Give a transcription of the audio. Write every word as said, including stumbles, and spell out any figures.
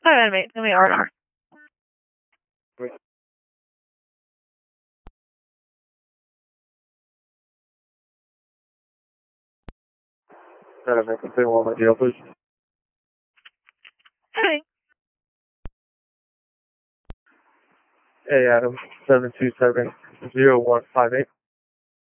Hi, animate. Let me R and R. Gotta make a thing on my deal, please. Hi. Hey, Adam. Seven two seven zero one five eight.